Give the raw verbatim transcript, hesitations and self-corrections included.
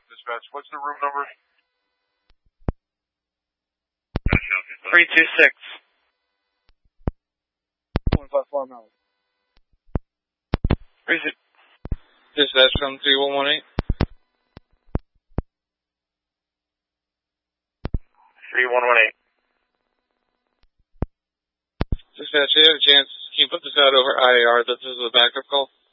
Dispatch. What's the room number? three two six. one five four miles. Dispatch from three one one eight. three one one eight. Dispatch, you have a chance. Can you put this out over I A R? This is a backup call.